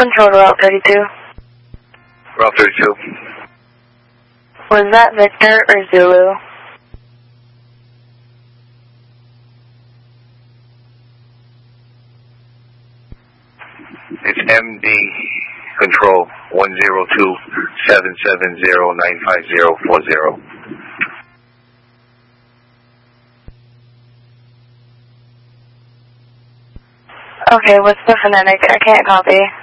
Control Route 32. Route 32. Was that Victor or Zulu? It's MD Control 102-770-95040. Okay, what's the phonetic? I can't copy.